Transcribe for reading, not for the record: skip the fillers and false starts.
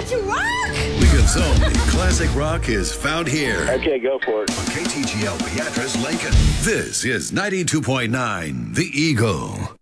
to rock! Because only classic rock is found here. Okay, go for it. On KTGL Beatrice Lincoln. This is 92.9 The Eagle.